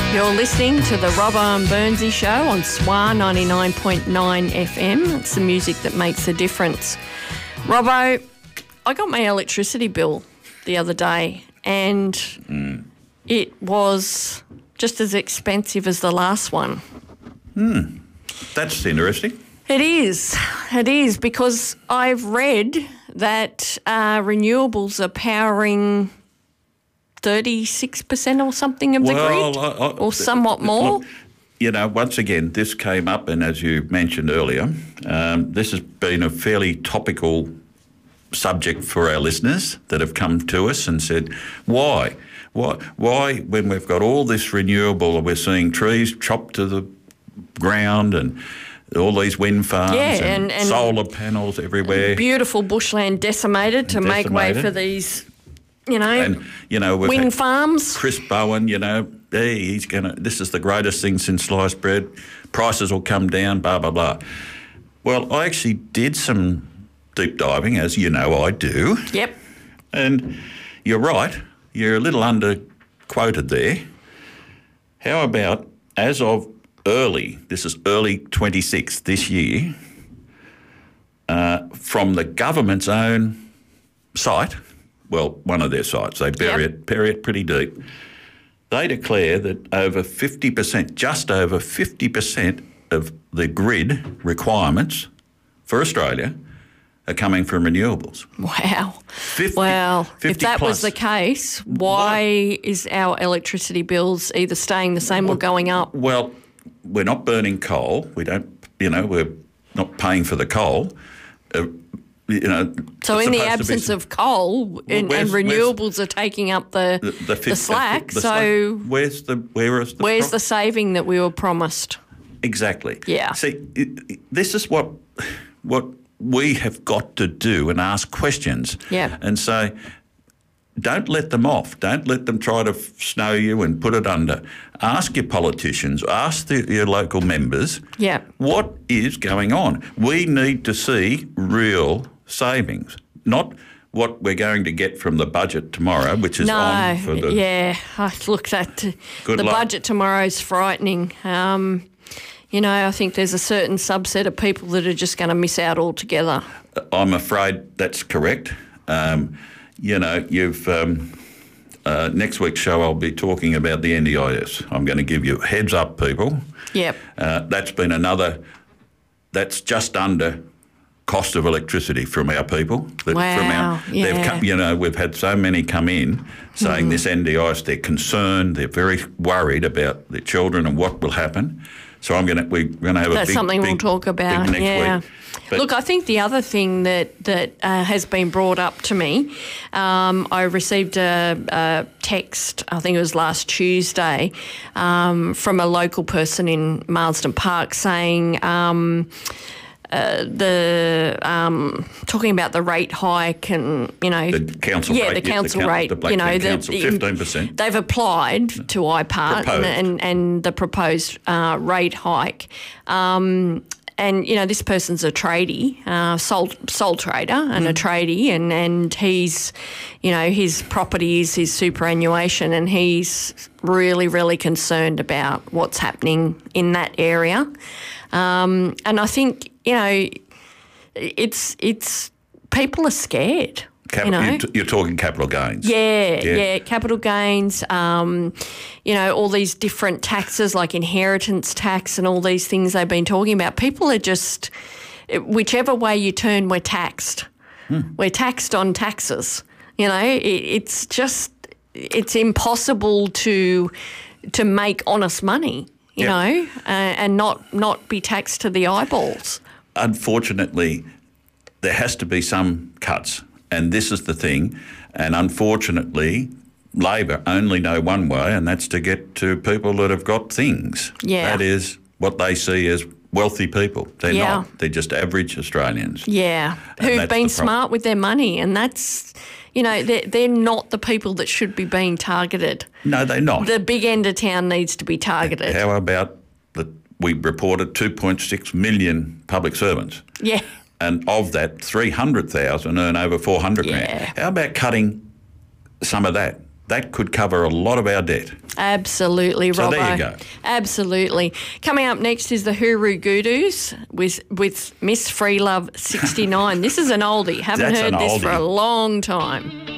You're listening to the Robbo and Burnsy Show on SWA 99.9 FM. It's the music that makes a difference. Robbo, I got my electricity bill the other day and it was just as expensive as the last one. That's interesting. It is because I've read that renewables are powering 36% or something of the grid, or somewhat more. Look, you know, once again, this came up, and as you mentioned earlier, this has been a fairly topical subject for our listeners that have come to us and said, why, when we've got all this renewable, and we're seeing trees chopped to the ground and all these wind farms and solar panels everywhere. Beautiful bushland decimated to make way for these, wind farms. Chris Bowen, this is the greatest thing since sliced bread. Prices will come down, blah, blah, blah. Well, I actually did some deep diving, as you know I do. Yep. And you're right, you're a little under-quoted there. How about, as of early 26 this year, from the government's own site, well, one of their sites, they bury it pretty deep, they declare that just over 50% of the grid requirements for Australia are coming from renewables. Wow. 50 if that plus. was the case, why is our electricity bills either staying the same or going up? Well, we're not burning coal. We don't, we're not paying for the coal. So in the absence of coal and renewables are taking up the slack, where's the saving that we were promised? Exactly. Yeah. See, this is what we have got to do and ask questions. Yeah. And say, don't let them off. Don't let them try to snow you and put it under. Ask your politicians, ask your local members, what is going on? We need to see real savings, not what we're going to get from the budget tomorrow, which is on for the... the budget tomorrow is frightening. I think there's a certain subset of people that are just going to miss out altogether. I'm afraid that's correct. Next week's show I'll be talking about the NDIS. I'm going to give you a heads up, people. Yep. That's just under cost of electricity from our people. We've had so many come in saying this NDIS, they're concerned, they're very worried about their children and what will happen. So we're going to have That's something we'll talk about. Next week. But look, I think the other thing that has been brought up to me, I received a text, I think it was last Tuesday, from a local person in Marsden Park saying talking about the rate hike and, the council rate. The council rate. The Blacktown Council, 15%. They've applied to IPART and the proposed rate hike. And, this person's a tradie, sole trader and a tradie, and he's, his property is his superannuation, and he's really, really concerned about what's happening in that area. And I think, it's people are scared. You're talking capital gains. Yeah, capital gains, all these different taxes like inheritance tax and all these things they've been talking about. People are just, whichever way you turn, we're taxed. We're taxed on taxes. It's impossible to make honest money, and not be taxed to the eyeballs. Unfortunately, there has to be some cuts. And this is the thing, and unfortunately, Labor only know one way, and that's to get to people that have got things. Yeah. That is what they see as wealthy people. They're not. They're just average Australians. Yeah, who've been smart with their money, and that's, they're not the people that should be being targeted. No, they're not. The big end of town needs to be targeted. How about we reported 2.6 million public servants? Yeah. And of that, 300,000 earn over 400 grand. How about cutting some of that? that could cover a lot of our debt. Absolutely, Robbo. So there you go. Absolutely. Coming up next is the Huru Gurus with Miss Freelove 69. This is an oldie. Haven't heard this for a long time.